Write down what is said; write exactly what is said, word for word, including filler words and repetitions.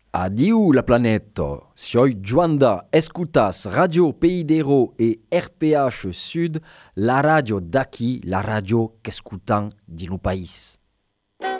Adieu la planète. Soy Juanda, escutas Radio Pays d'Hérault et R P H Sud, la radio d'aqui, la radio qu'escutan di no país.